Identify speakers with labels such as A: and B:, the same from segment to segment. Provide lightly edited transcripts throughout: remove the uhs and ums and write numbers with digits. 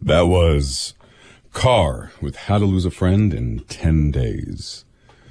A: That was Car with How to Lose a Friend in 10 Days.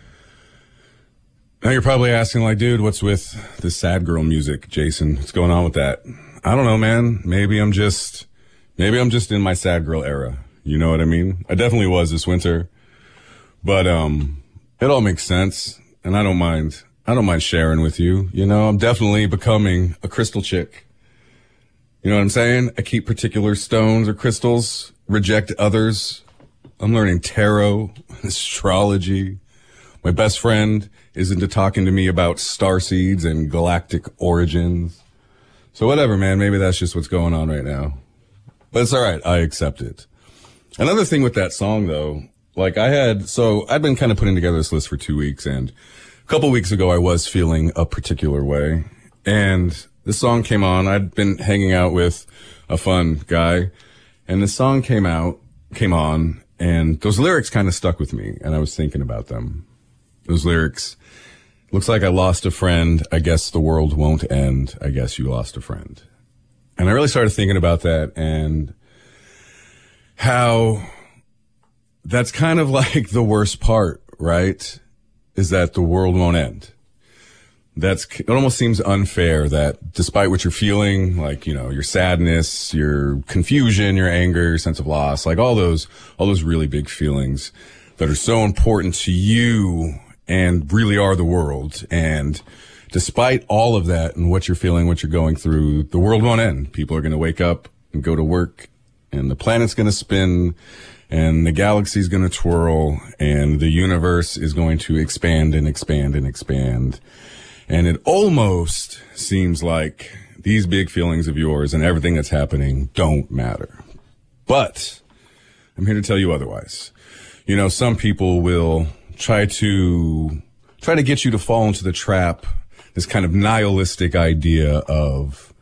A: Now you're probably asking, like, dude, what's with this sad girl music, Jason? What's going on with that? I don't know, man. Maybe I'm just in my sad girl era. You know what I mean? I definitely was this winter. But it all makes sense, and I don't mind sharing with you. You know, I'm definitely becoming a crystal chick. You know what I'm saying? I keep particular stones or crystals, reject others. I'm learning tarot, astrology. My best friend is into talking to me about starseeds and galactic origins. So whatever, man. Maybe that's just what's going on right now. But it's all right. I accept it. Another thing with that song, though, like I'd been kind of putting together this list for 2 weeks, and a couple weeks ago I was feeling a particular way. And this song came on. I'd been hanging out with a fun guy, and the song came on, and those lyrics kind of stuck with me, and I was thinking about them. Those lyrics, looks like I lost a friend. I guess the world won't end. I guess you lost a friend. And I really started thinking about that and how that's kind of like the worst part, right? Is that the world won't end. It almost seems unfair that despite what you're feeling, like, you know, your sadness, your confusion, your anger, your sense of loss, like all those really big feelings that are so important to you and really are the world. And despite all of that and what you're feeling, what you're going through, the world won't end. People are going to wake up and go to work, and the planet's going to spin, and the galaxy's going to twirl, and the universe is going to expand and expand and expand. And it almost seems like these big feelings of yours and everything that's happening don't matter. But I'm here to tell you otherwise. You know, some people will try to get you to fall into the trap, this kind of nihilistic idea of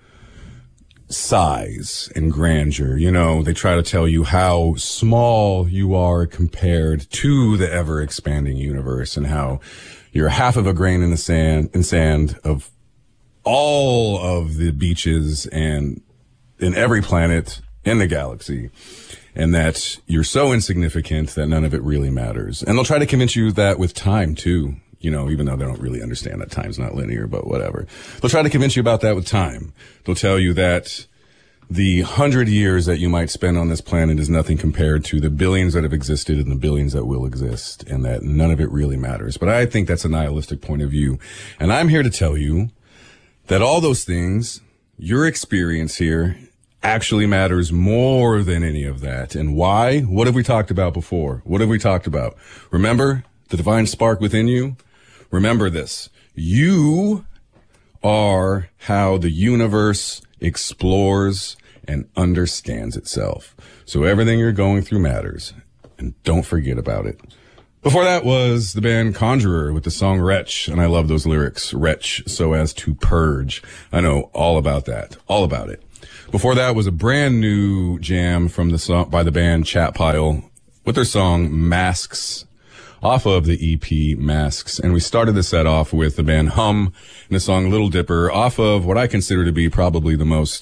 A: size and grandeur. You know, they try to tell you how small you are compared to the ever-expanding universe, and how you're half of a grain in the sand of all of the beaches and in every planet in the galaxy, and that you're so insignificant that none of it really matters. And they'll try to convince you that with time too, you know, even though they don't really understand that time's not linear, but whatever. They'll try to convince you about that with time. They'll tell you that the 100 years that you might spend on this planet is nothing compared to the billions that have existed and the billions that will exist, and that none of it really matters. But I think that's a nihilistic point of view. And I'm here to tell you that all those things, your experience here, actually matters more than any of that. And why? What have we talked about before? What have we talked about? Remember the divine spark within you? Remember this. You are how the universe explores and understands itself. So everything you're going through matters, and don't forget about it. Before that was the band Conjurer with the song Wretch, and I love those lyrics. Wretch, so as to purge. I know all about that. All about it. Before that was a brand new jam from the song by the band Chat Pile with their song Masks, off of the EP Masks. And we started the set off with the band Hum and the song Little Dipper, off of what I consider to be probably the most,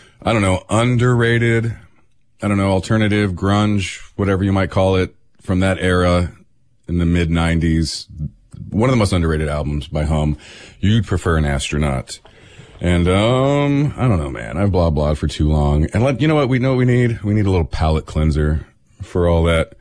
A: underrated, alternative, grunge, whatever you might call it, from that era in the mid 90s. One of the most underrated albums by Hum. You'd Prefer an Astronaut. And, I don't know, man. I've blah-blahed for too long. And you know what we need? We need a little palate cleanser for all that.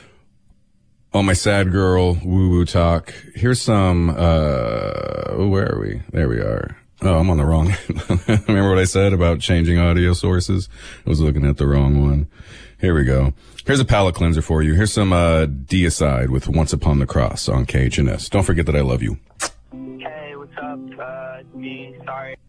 A: Oh, my sad girl woo-woo talk. Here's some, where are we? There we are. Oh, I'm on the wrong. Remember what I said about changing audio sources? I was looking at the wrong one. Here we go. Here's a palate cleanser for you. Here's some, Deicide with Once Upon the Cross on KHNS. Don't forget that I love you.
B: Hey, what's up? Sorry.